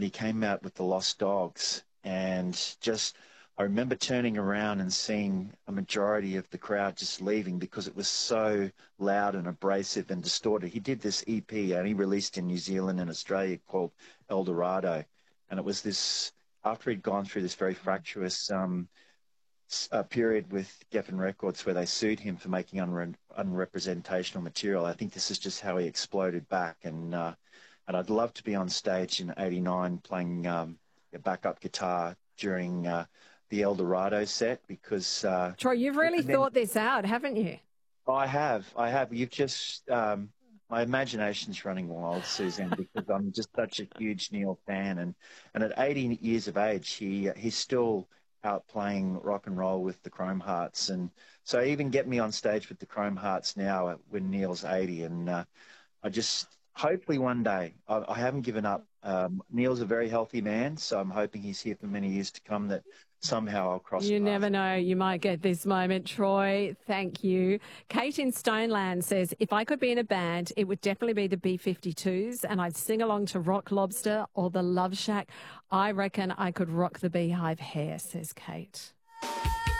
and he came out with the Lost Dogs. And just, I remember turning around and seeing a majority of the crowd just leaving because it was so loud and abrasive and distorted. He did this EP and he released in New Zealand and Australia called El Dorado. And it was this, after he'd gone through this very fractious period with Geffen Records where they sued him for making unrepresentational material. I think this is just how he exploded back. And I'd love to be on stage in '89 playing a backup guitar during the El Dorado set because... Troy, you've really thought this out, haven't you? I have. You've just... my imagination's running wild, Suzanne, because I'm just such a huge Neil fan. And at 80 years of age, he's still out playing rock and roll with the Chrome Hearts. And so even get me on stage with the Chrome Hearts now when Neil's 80. And I just... hopefully one day, I haven't given up. Neil's a very healthy man, so I'm hoping he's here for many years to come, that somehow I'll cross You paths. never know. You might get this moment. Troy, thank you. Kate in Stoneland says, if I could be in a band, it would definitely be the B-52s and I'd sing along to Rock Lobster or the Love Shack. I reckon I could rock the Beehive Hair, says Kate.